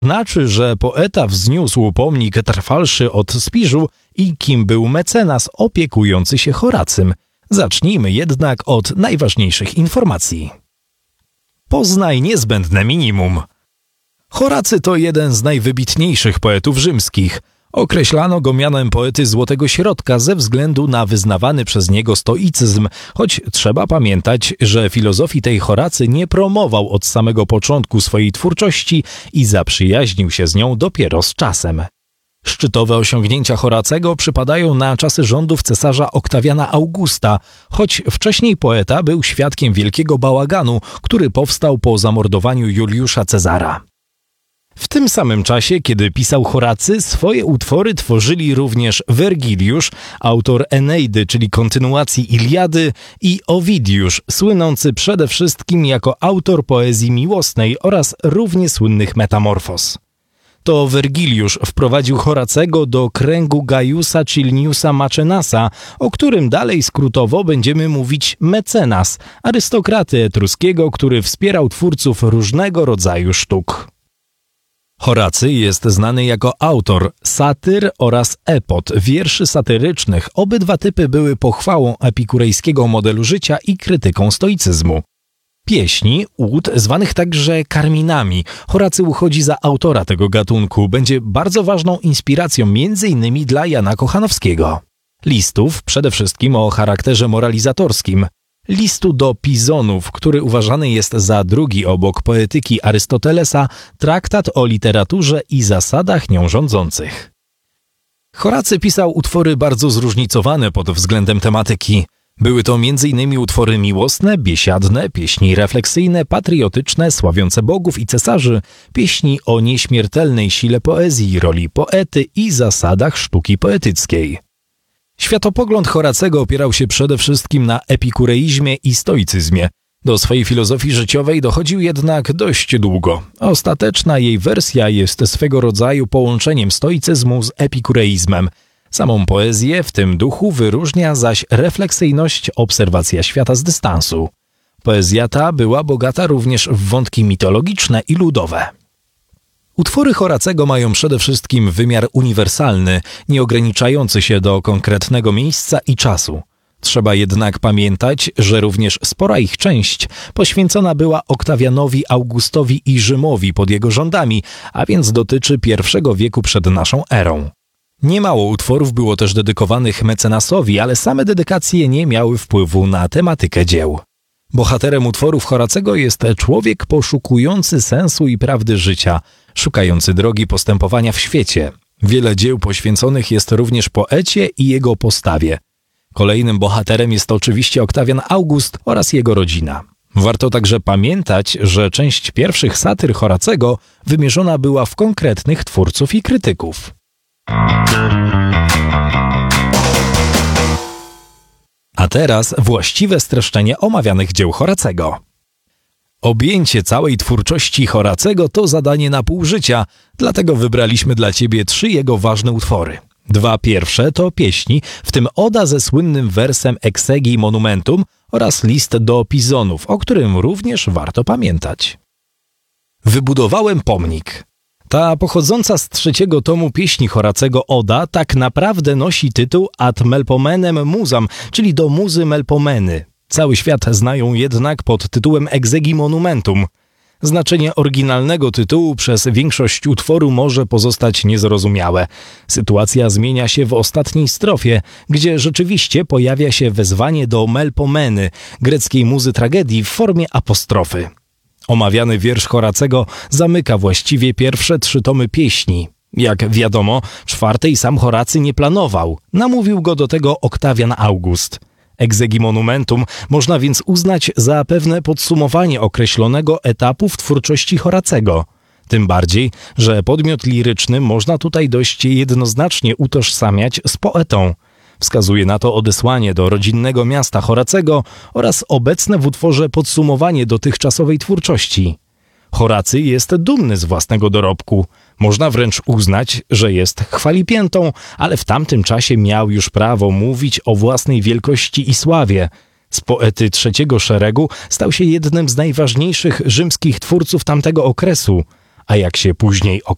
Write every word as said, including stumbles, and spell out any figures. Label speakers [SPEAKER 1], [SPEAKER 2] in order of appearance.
[SPEAKER 1] Znaczy, że poeta wzniósł pomnik trwalszy od Spiżu i kim był mecenas opiekujący się Horacym. Zacznijmy jednak od najważniejszych informacji. Poznaj niezbędne minimum. Horacy to jeden z najwybitniejszych poetów rzymskich. Określano go mianem poety Złotego Środka ze względu na wyznawany przez niego stoicyzm, choć trzeba pamiętać, że filozofii tej Horacy nie promował od samego początku swojej twórczości i zaprzyjaźnił się z nią dopiero z czasem. Szczytowe osiągnięcia Horacego przypadają na czasy rządów cesarza Oktawiana Augusta, choć wcześniej poeta był świadkiem wielkiego bałaganu, który powstał po zamordowaniu Juliusza Cezara. W tym samym czasie, kiedy pisał Horacy, swoje utwory tworzyli również Wergiliusz, autor Eneidy, czyli kontynuacji Iliady, i Owidiusz, słynący przede wszystkim jako autor poezji miłosnej oraz równie słynnych Metamorfos. To Wergiliusz wprowadził Horacego do kręgu Gajusa Cilniusa Macenasa, o którym dalej skrótowo będziemy mówić mecenas, arystokraty etruskiego, który wspierał twórców różnego rodzaju sztuk. Horacy jest znany jako autor satyr oraz epod, wierszy satyrycznych. Obydwa typy były pochwałą epikurejskiego modelu życia i krytyką stoicyzmu. Pieśni, ud, zwanych także karminami. Horacy uchodzi za autora tego gatunku. Będzie bardzo ważną inspiracją między innymi dla Jana Kochanowskiego. Listów, przede wszystkim o charakterze moralizatorskim. Listu do Pizonów, który uważany jest za drugi obok poetyki Arystotelesa, traktat o literaturze i zasadach nią rządzących. Horacy pisał utwory bardzo zróżnicowane pod względem tematyki. Były to między innymi utwory miłosne, biesiadne, pieśni refleksyjne, patriotyczne, sławiące bogów i cesarzy, pieśni o nieśmiertelnej sile poezji, roli poety i zasadach sztuki poetyckiej. Światopogląd Horacego opierał się przede wszystkim na epikureizmie i stoicyzmie. Do swojej filozofii życiowej dochodził jednak dość długo. Ostateczna jej wersja jest swego rodzaju połączeniem stoicyzmu z epikureizmem. Samą poezję w tym duchu wyróżnia zaś refleksyjność, obserwacja świata z dystansu. Poezja ta była bogata również w wątki mitologiczne i ludowe. Utwory Horacego mają przede wszystkim wymiar uniwersalny, nie ograniczający się do konkretnego miejsca i czasu. Trzeba jednak pamiętać, że również spora ich część poświęcona była Oktawianowi Augustowi i Rzymowi pod jego rządami, a więc dotyczy pierwszego wieku przed naszą erą. Niemało utworów było też dedykowanych mecenasowi, ale same dedykacje nie miały wpływu na tematykę dzieł. Bohaterem utworów Horacego jest człowiek poszukujący sensu i prawdy życia, szukający drogi postępowania w świecie. Wiele dzieł poświęconych jest również poecie i jego postawie. Kolejnym bohaterem jest oczywiście Oktawian August oraz jego rodzina. Warto także pamiętać, że część pierwszych satyr Horacego wymierzona była w konkretnych twórców i krytyków. A teraz właściwe streszczenie omawianych dzieł Horacego. Objęcie całej twórczości Horacego to zadanie na pół życia, dlatego wybraliśmy dla Ciebie trzy jego ważne utwory. Dwa pierwsze to pieśni, w tym oda ze słynnym wersem Exegi Monumentum oraz list do Pizonów, o którym również warto pamiętać. Wybudowałem pomnik. Ta pochodząca z trzeciego tomu pieśni Horacego oda tak naprawdę nosi tytuł Ad Melpomenem Musam, czyli do muzy Melpomeny. Cały świat znają jednak pod tytułem Exegi Monumentum. Znaczenie oryginalnego tytułu przez większość utworu może pozostać niezrozumiałe. Sytuacja zmienia się w ostatniej strofie, gdzie rzeczywiście pojawia się wezwanie do Melpomeny, greckiej muzy tragedii w formie apostrofy. Omawiany wiersz Horacego zamyka właściwie pierwsze trzy tomy pieśni. Jak wiadomo, czwartej sam Horacy nie planował. Namówił go do tego Oktawian August. Exegi Monumentum można więc uznać za pewne podsumowanie określonego etapu w twórczości Horacego. Tym bardziej, że podmiot liryczny można tutaj dość jednoznacznie utożsamiać z poetą. Wskazuje na to odesłanie do rodzinnego miasta Horacego oraz obecne w utworze podsumowanie dotychczasowej twórczości. Horacy jest dumny z własnego dorobku. Można wręcz uznać, że jest chwalipiętą, ale w tamtym czasie miał już prawo mówić o własnej wielkości i sławie. Z poety trzeciego szeregu stał się jednym z najważniejszych rzymskich twórców tamtego okresu, a jak się później okazało,